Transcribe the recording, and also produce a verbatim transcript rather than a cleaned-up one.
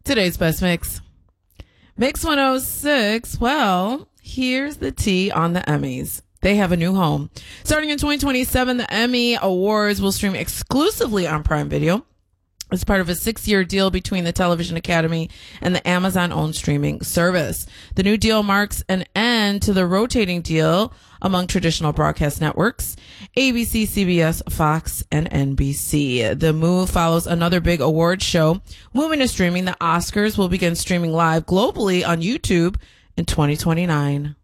Today's best mix. Mix one oh six. Well, here's the tea on the Emmys. They have a new home. Starting in twenty twenty-seven, the Emmy Awards will stream exclusively on Prime Video as part of a six-year deal between the Television Academy and the Amazon-owned streaming service. The new deal marks an end to the rotating deal among traditional broadcast networks, A B C, C B S, Fox, and N B C. The move follows another big award show moving to streaming. The Oscars will begin streaming live globally on YouTube in twenty twenty-nine.